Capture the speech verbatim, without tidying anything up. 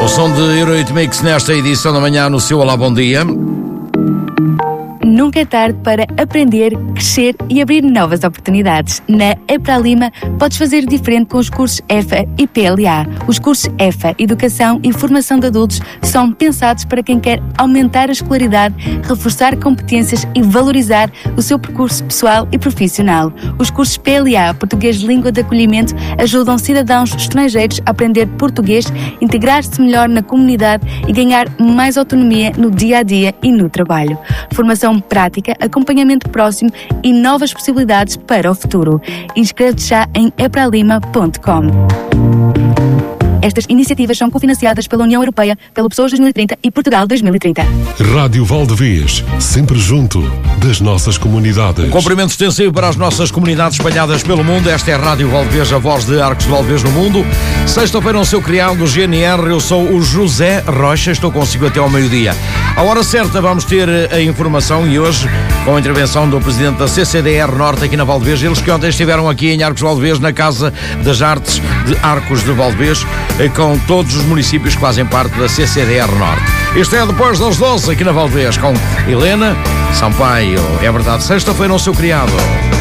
O som de Eurythmics nesta edição da manhã no seu Olá, bom dia. Nunca é tarde para aprender, crescer e abrir novas oportunidades. Na EPRA Lima, podes fazer diferente com os cursos E F A e P L A. Os cursos E F A, Educação e Formação de Adultos, são pensados para quem quer aumentar a escolaridade, reforçar competências e valorizar o seu percurso pessoal e profissional. Os cursos P L A, Português de Língua de Acolhimento, ajudam cidadãos estrangeiros a aprender português, integrar-se melhor na comunidade e ganhar mais autonomia no dia-a-dia e no trabalho. Formação prática, acompanhamento próximo e novas possibilidades para o futuro. Inscreve-te já em epralima ponto com. Estas iniciativas são cofinanciadas pela União Europeia, pelo Pessoas dois mil e trinta e Portugal dois mil e trinta. Rádio Valdevez, sempre junto das nossas comunidades. Um cumprimento extensivo para as nossas comunidades espalhadas pelo mundo. Esta é a Rádio Valdevez, a voz de Arcos de Valdevez no mundo. Sexta-feira, no seu criado do G N R, eu sou o José Rocha, estou consigo até ao meio-dia. À hora certa vamos ter a informação e hoje, com a intervenção do presidente da C C D R Norte aqui na Valdevez, eles que ontem estiveram aqui em Arcos de Valdevez, na Casa das Artes de Arcos de Valdevez, com todos os municípios que fazem parte da C C D R Norte. Isto é depois das doze aqui na Valdevez, com Helena Sampaio. É verdade, sexta-feira no seu criado.